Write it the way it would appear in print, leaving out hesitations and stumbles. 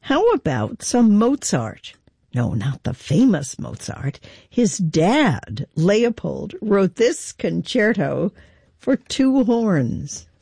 How about some Mozart? No, not the famous Mozart. His dad, Leopold, wrote this concerto for two horns.